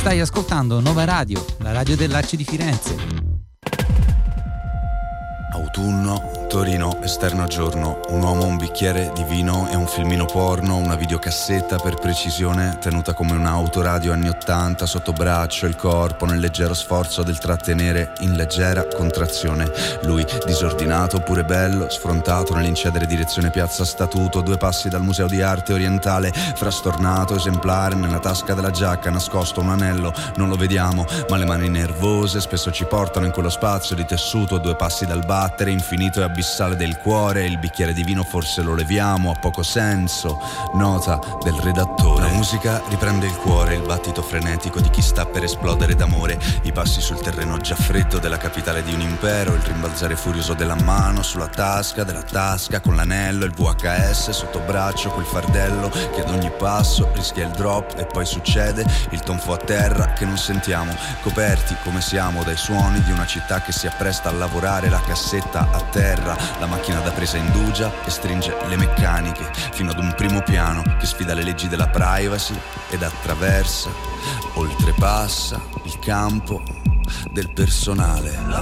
Stai ascoltando Nova Radio, la radio dell'Arci di Firenze. Autunno, Torino, esterno giorno, un uomo, un bicchiere di vino e un filmino porno, una videocassetta per precisione, tenuta come un'autoradio anni 80, sotto braccio, il corpo nel leggero sforzo del trattenere in leggera contrazione. Lui, disordinato, pure bello, sfrontato nell'incedere direzione Piazza Statuto, 2 passi dal Museo di Arte Orientale, frastornato, esemplare, nella tasca della giacca, nascosto un anello, non lo vediamo, ma le mani nervose spesso ci portano in quello spazio di tessuto, 2 passi dal battere infinito e abissale del cuore, il bicchiere di vino forse lo leviamo, ha poco senso, nota del redattore. La musica riprende il cuore, il battito frenetico di chi sta per esplodere d'amore, i passi sul terreno già freddo della capitale di un impero, il rimbalzare furioso della mano sulla tasca, della tasca con l'anello, il VHS sotto braccio, quel fardello che ad ogni passo rischia il drop e poi succede, il tonfo a terra che non sentiamo, coperti come siamo dai suoni di una città che si appresta a lavorare, la cassetta a terra, la macchina da presa indugia e stringe le meccaniche fino ad un primo piano che sfida le leggi della privacy ed attraversa, oltrepassa il campo del personale. La